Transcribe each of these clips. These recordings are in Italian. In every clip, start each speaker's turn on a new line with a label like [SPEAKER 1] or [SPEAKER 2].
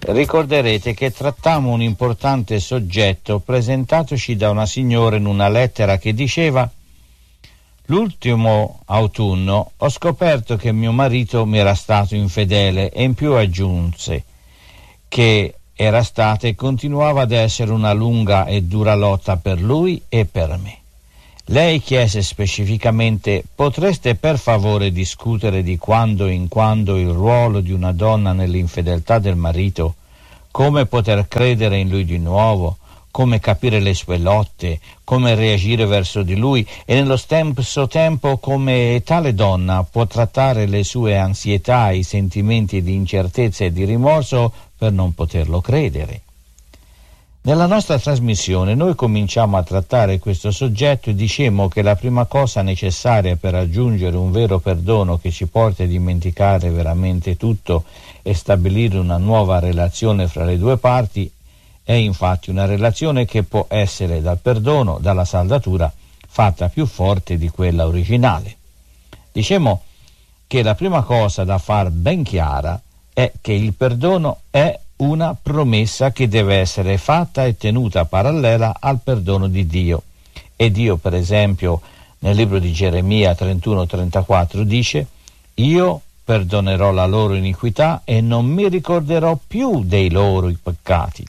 [SPEAKER 1] Ricorderete che trattammo un importante soggetto presentatoci da una signora in una lettera che diceva: l'ultimo autunno ho scoperto che mio marito mi era stato infedele, e in più aggiunse che era stata e continuava ad essere una lunga e dura lotta per lui e per me. Lei chiese specificamente: potreste per favore discutere di quando in quando il ruolo di una donna nell'infedeltà del marito, come poter credere in lui di nuovo, come capire le sue lotte, come reagire verso di lui e nello stesso tempo come tale donna può trattare le sue ansietà, i sentimenti di incertezza e di rimorso per non poterlo credere. Nella nostra trasmissione noi cominciamo a trattare questo soggetto e dicemmo che la prima cosa necessaria per raggiungere un vero perdono che ci porti a dimenticare veramente tutto e stabilire una nuova relazione fra le due parti è infatti una relazione che può essere dal perdono, dalla saldatura, fatta più forte di quella originale. Dicemmo che la prima cosa da far ben chiara è che il perdono è una promessa che deve essere fatta e tenuta parallela al perdono di Dio. E Dio, per esempio, nel libro di Geremia 31-34 dice: io perdonerò la loro iniquità e non mi ricorderò più dei loro peccati.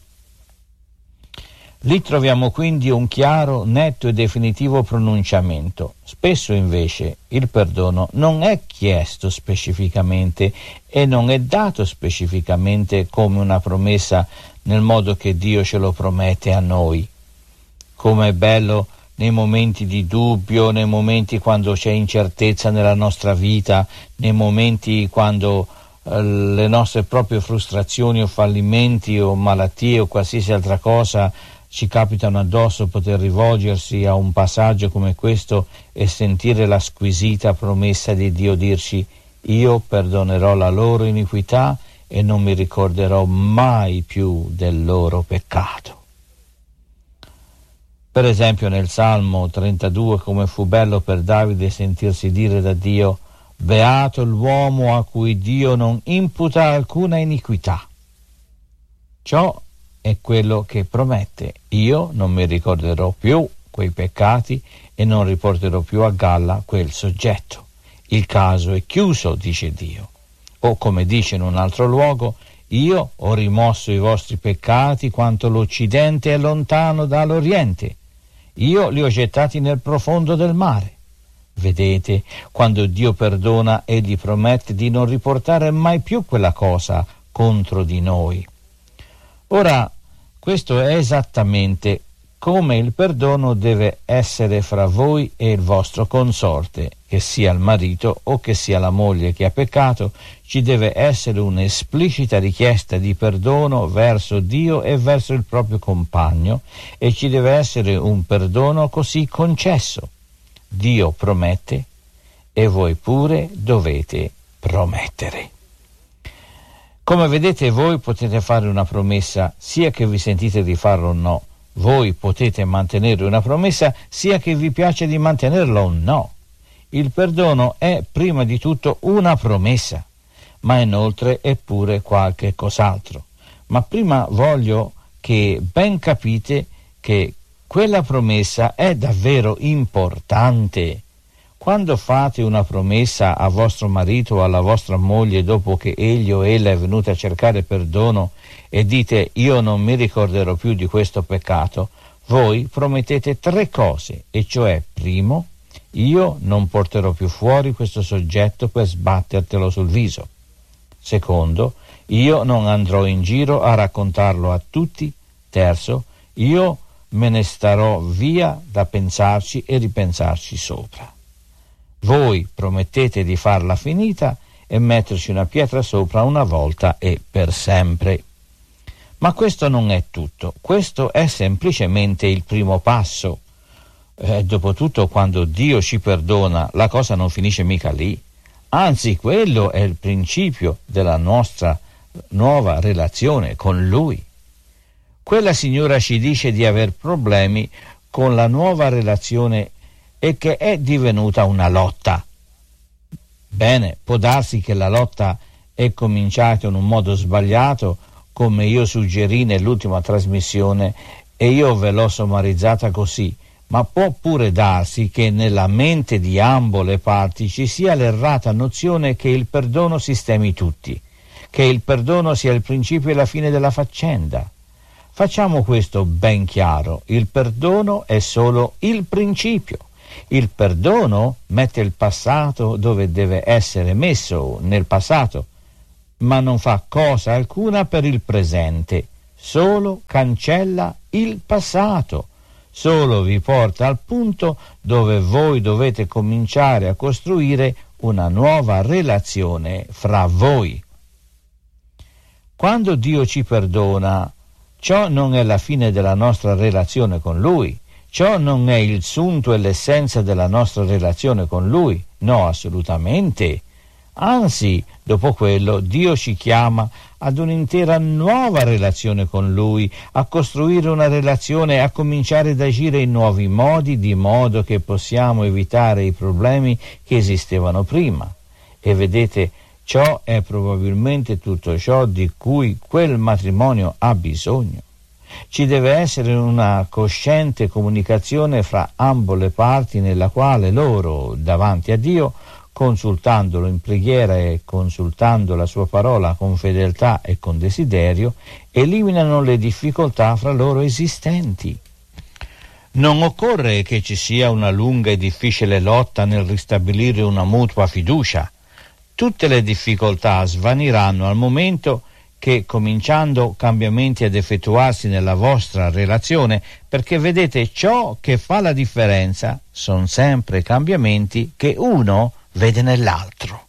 [SPEAKER 1] Lì troviamo quindi un chiaro, netto e definitivo pronunciamento. Spesso invece il perdono non è chiesto specificamente e non è dato specificamente come una promessa nel modo che Dio ce lo promette a noi. Come è bello nei momenti di dubbio, nei momenti quando c'è incertezza nella nostra vita, nei momenti quando le nostre proprie frustrazioni o fallimenti o malattie o qualsiasi altra cosa ci capitano addosso, poter rivolgersi a un passaggio come questo e sentire la squisita promessa di Dio dirci: io perdonerò la loro iniquità e non mi ricorderò mai più del loro peccato. Per esempio nel Salmo 32, come fu bello per Davide sentirsi dire da Dio: beato l'uomo a cui Dio non imputa alcuna iniquità. Ciò è quello che promette: io non mi ricorderò più quei peccati e non riporterò più a galla quel soggetto. Il caso è chiuso, dice Dio. O come dice in un altro luogo: io ho rimosso i vostri peccati quanto l'Occidente è lontano dall'Oriente. Io li ho gettati nel profondo del mare. Vedete, quando Dio perdona, egli promette di non riportare mai più quella cosa contro di noi. Ora, questo è esattamente come il perdono deve essere fra voi e il vostro consorte, che sia il marito o che sia la moglie che ha peccato. Ci deve essere un'esplicita richiesta di perdono verso Dio e verso il proprio compagno, e ci deve essere un perdono così concesso. Dio promette e voi pure dovete promettere. Come vedete, voi potete fare una promessa sia che vi sentite di farlo o no. Voi potete mantenere una promessa sia che vi piace di mantenerla o no. Il perdono è prima di tutto una promessa, ma inoltre è pure qualche cos'altro. Ma prima voglio che ben capite che quella promessa è davvero importante. Quando fate una promessa a vostro marito o alla vostra moglie dopo che egli o ella è venuta a cercare perdono e dite: io non mi ricorderò più di questo peccato, voi promettete 3 cose, e cioè: primo, io non porterò più fuori questo soggetto per sbattertelo sul viso. Secondo, io non andrò in giro a raccontarlo a tutti. Terzo, io me ne starò via da pensarci e ripensarci sopra. Voi promettete di farla finita e metterci una pietra sopra una volta e per sempre. Ma questo non è tutto, questo è semplicemente il primo passo. Dopotutto, quando Dio ci perdona, la cosa non finisce mica lì. Anzi, quello è il principio della nostra nuova relazione con Lui. Quella signora ci dice di aver problemi con la nuova relazione e che è divenuta una lotta. Bene, può darsi che la lotta è cominciata in un modo sbagliato come io suggerì nell'ultima trasmissione, e io ve l'ho sommarizzata così, ma può pure darsi che nella mente di ambo le parti ci sia l'errata nozione che il perdono sistemi tutti, che il perdono sia il principio e la fine della faccenda. Facciamo questo ben chiaro: il perdono è solo il principio. Il perdono mette il passato dove deve essere messo, nel passato, ma non fa cosa alcuna per il presente, solo cancella il passato, solo vi porta al punto dove voi dovete cominciare a costruire una nuova relazione fra voi. Quando Dio ci perdona, ciò non è la fine della nostra relazione con Lui, ciò non è il sunto e l'essenza della nostra relazione con Lui, no, assolutamente. Anzi, dopo quello, Dio ci chiama ad un'intera nuova relazione con Lui, a costruire una relazione, a cominciare ad agire in nuovi modi, di modo che possiamo evitare i problemi che esistevano prima. E vedete, ciò è probabilmente tutto ciò di cui quel matrimonio ha bisogno. Ci deve essere una cosciente comunicazione fra ambo le parti, nella quale loro, davanti a Dio, consultandolo in preghiera e consultando la sua parola con fedeltà e con desiderio, eliminano le difficoltà fra loro esistenti. Non occorre che ci sia una lunga e difficile lotta nel ristabilire una mutua fiducia. Tutte le difficoltà svaniranno al momento che, cominciando cambiamenti ad effettuarsi nella vostra relazione, perché vedete, ciò che fa la differenza sono sempre cambiamenti che uno vede nell'altro.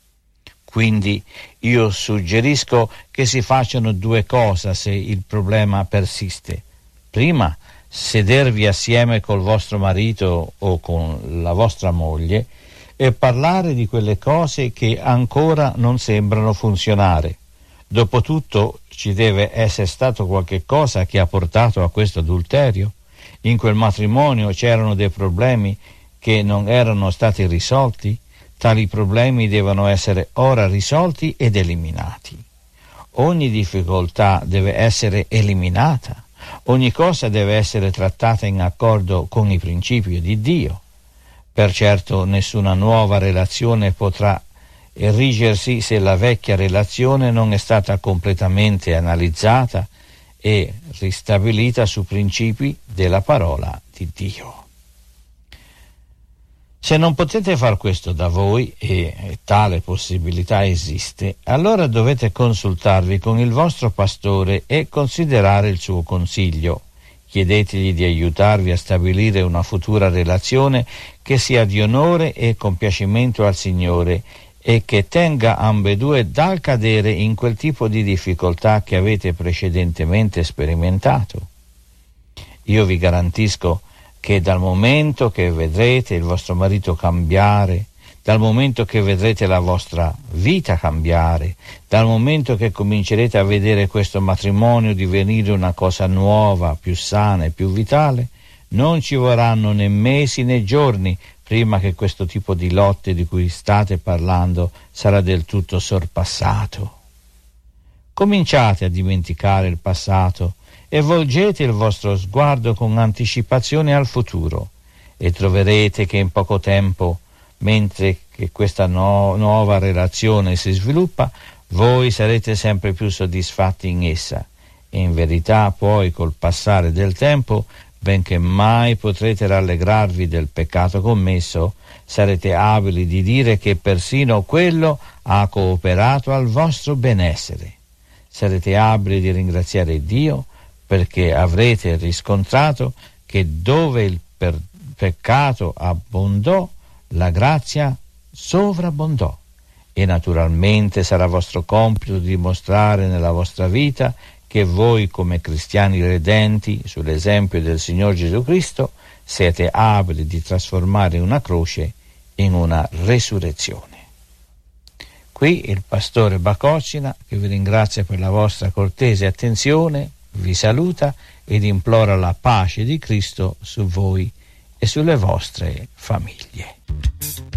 [SPEAKER 1] Quindi io suggerisco che si facciano due cose se il problema persiste. Prima, sedervi assieme col vostro marito o con la vostra moglie e parlare di quelle cose che ancora non sembrano funzionare. Dopotutto ci deve essere stato qualche cosa che ha portato a questo adulterio. In quel matrimonio c'erano dei problemi che non erano stati risolti. Tali problemi devono essere ora risolti ed eliminati. Ogni difficoltà deve essere eliminata. Ogni cosa deve essere trattata in accordo con i principi di Dio. Per certo nessuna nuova relazione potrà erigersi se la vecchia relazione non è stata completamente analizzata e ristabilita su principi della parola di Dio. Se non potete far questo da voi, e tale possibilità esiste, allora dovete consultarvi con il vostro pastore e considerare il suo consiglio. Chiedetegli di aiutarvi a stabilire una futura relazione che sia di onore e compiacimento al Signore e che tenga ambedue dal cadere in quel tipo di difficoltà che avete precedentemente sperimentato. Io vi garantisco che dal momento che vedrete il vostro marito cambiare, dal momento che vedrete la vostra vita cambiare, dal momento che comincerete a vedere questo matrimonio divenire una cosa nuova, più sana e più vitale, non ci vorranno né mesi né giorni prima che questo tipo di lotte di cui state parlando sarà del tutto sorpassato. Cominciate a dimenticare il passato e volgete il vostro sguardo con anticipazione al futuro e troverete che in poco tempo, mentre che questa nuova relazione si sviluppa, voi sarete sempre più soddisfatti in essa e in verità poi col passare del tempo, benché mai potrete rallegrarvi del peccato commesso, sarete abili di dire che persino quello ha cooperato al vostro benessere. Sarete abili di ringraziare Dio perché avrete riscontrato che dove il peccato abbondò, la grazia sovrabbondò. E naturalmente sarà vostro compito dimostrare nella vostra vita che voi come cristiani redenti, sull'esempio del Signor Gesù Cristo, siete abili di trasformare una croce in una resurrezione. Qui il pastore Bacocina, che vi ringrazia per la vostra cortese attenzione, vi saluta ed implora la pace di Cristo su voi e sulle vostre famiglie.